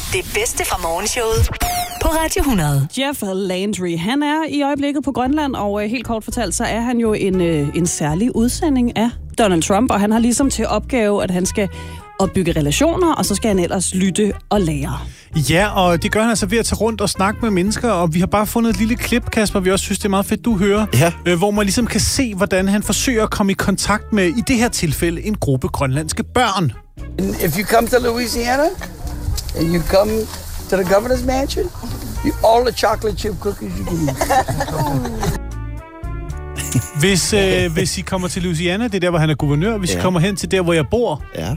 Det bedste fra morgenshowet på Radio 100. Jeff Landry, han er i øjeblikket på Grønland, og helt kort fortalt, så er han jo en særlig udsending af Donald Trump, og han har ligesom til opgave, at han skal opbygge relationer, og så skal han ellers lytte og lære. Ja, og det gør han altså ved at tage rundt og snakke med mennesker, og vi har bare fundet et lille klip, Kasper, vi også synes, det er meget fedt, du hører, hvor man ligesom kan se, hvordan han forsøger at komme i kontakt med, i det her tilfælde, en gruppe grønlandske børn. If you come to Louisiana, and you come to the governor's mansion, all the chocolate chip cookies you can eat. Hvis I kommer til Louisiana, det er der, hvor han er guvernør. Hvis I kommer hen til der, hvor jeg bor,